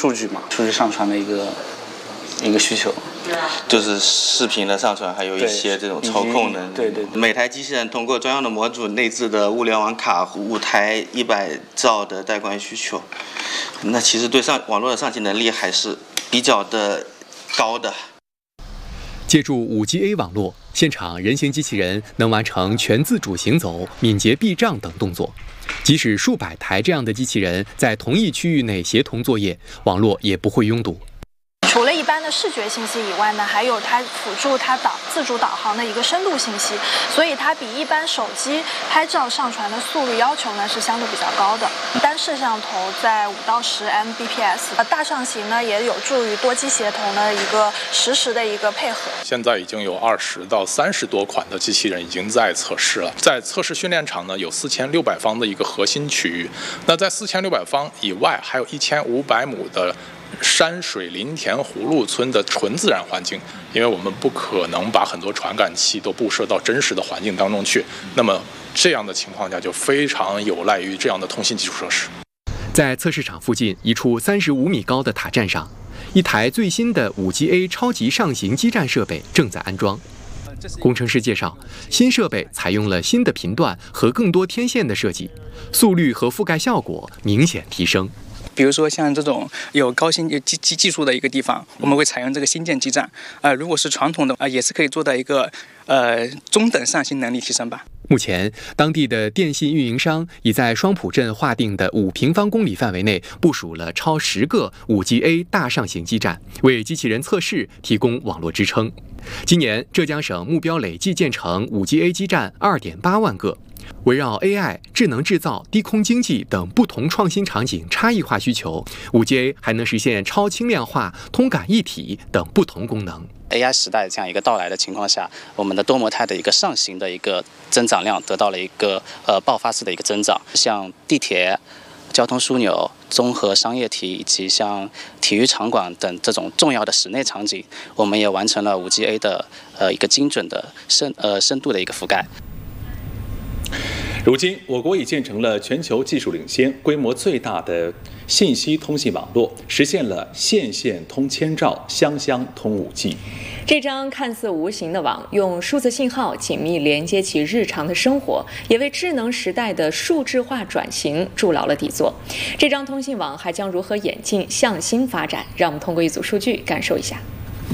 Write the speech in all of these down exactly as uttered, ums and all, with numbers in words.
数据嘛，数据上传的一个一个需求。 就是视频的上传，还有一些这种操控的。 对对对。 每台机器人通过专用的模组内置的物联网卡，五台一百兆的带宽需求，那其实对上网络的上行能力还是比较的高的。 借助 五 G A 网络，现场人形机器人能完成全自主行走、敏捷避障等动作。即使数百台这样的机器人在同一区域内协同作业，网络也不会拥堵。 除了一般的视觉信息以外呢，还有它辅助它导自主导航的一个深度信息，所以它比一般手机拍照上传的速率要求呢是相对比较高的。单摄像头在五到十 M B P S， 大上行呢也有助于多机协同的一个实时的一个配合。 现在已经有二十到三十多款的机器人已经在测试了，在测试训练场呢有四千六百方的一个核心区域，那在四千六百方以外还有一千五百亩的山水林田葫芦村的纯自然环境，因为我们不可能把很多传感器都布设到真实的环境当中去，那么这样的情况下就非常有赖于这样的通信基础设施。 在测试场附近一处三十五米高的塔站上，一台最新的 五 G A 超级上行基站设备正在安装。工程师介绍，新设备采用了新的频段和更多天线的设计，速率和覆盖效果明显提升。 比如说像这种有高新技技技术的一个地方，我们会采用这个新建基站。呃，如果是传统的啊、呃，也是可以做到一个呃中等上行能力提升吧。 目前，当地的电信运营商已在双浦镇划定的五平方公里范围内部署了超十个 五 G A 大上行基站，为机器人测试提供网络支撑。今年，浙江省目标累计建成 五 G A 基站 二点八万个。围绕 A I、智能制造、低空经济等不同创新场景差异化需求 ，五 G A 还能实现超轻量化、通感一体等不同功能。 A I 时代这样一个到来的情况下，我们的多模态的一个上行的一个增长量得到了一个呃爆发式的一个增长，像地铁、交通枢纽、综合商业体以及像体育场馆等这种重要的室内场景，我们也完成了 五 G A 的呃一个精准的深呃深度的一个覆盖。 如今，我国已建成了全球技术领先、规模最大的信息通信网络，实现了线线通千兆、乡乡通 五 G。 这张看似无形的网，用数字信号紧密连接起日常的生活，也为智能时代的数字化转型筑牢了底座。这张通信网还将如何演进向新发展？让我们通过一组数据感受一下。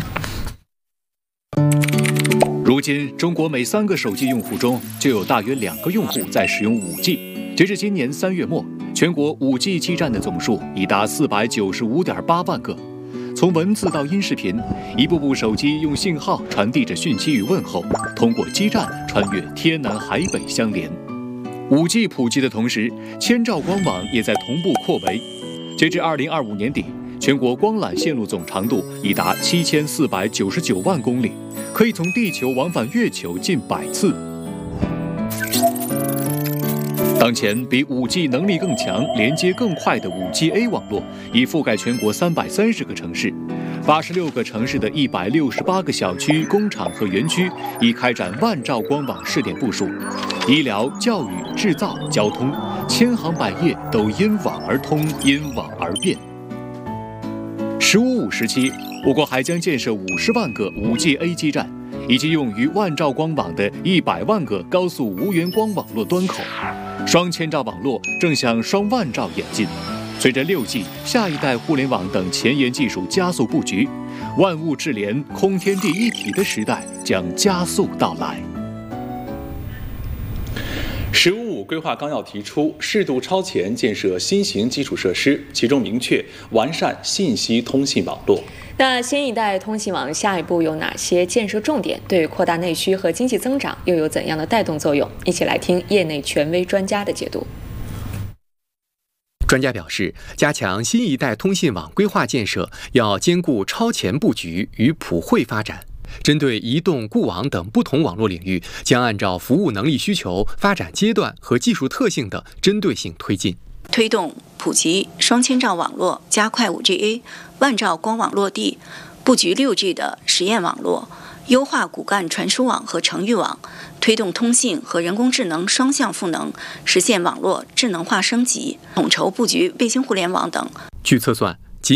如今，中国每三个手机用户中就有大约两个用户在使用 五 G。截至今年三月末，全国 五 G 基站的总数已达四百九十五点八万个。从文字到音视频，一部部手机用信号传递着讯息与问候，通过基站穿越天南海北相连。五 G 普及的同时，千兆光网也在同步扩围。截至二零二五年底，全国光缆线路总长度已达七千四百九十九万公里，可以从地球往返月球近百次。当前，比 五 G 能力更强、连接更快的 五 G A 网络已覆盖全国三百三十个城市，八十六个城市的一百六十八个小区、工厂和园区已开展万兆光网试点部署，医疗、教育、制造、交通，千行百业都因网而通，因网而变。十五五时期，我国还将建设五十万个 五 G A 基站，以及用于万兆光网的一百万个高速无源光网络端口。双千兆网络正向双万兆演进。随着 六 G、下一代互联网等前沿技术加速布局，万物智联、空天地一体的时代将加速到来。 十五五规划纲要提出，适度超前建设新型基础设施，其中明确完善信息通信网络。 那新一代通信网下一步有哪些建设重点？对扩大内需和经济增长又有怎样的带动作用？一起来听业内权威专家的解读。 专家表示，加强新一代通信网规划建设，要兼顾超前布局与普惠发展。针对移动、固网等不同网络领域，将按照服务能力需求、发展阶段和技术特性的针对性推进。 推动普及双千兆网络，加快 五 G A、万兆光网落地，布局 六 G 的实验网络，优化骨干传输网和程域网，推动通信和人工智能双向赋能，实现网络智能化升级，统筹布局卫星互联网等。 据测算，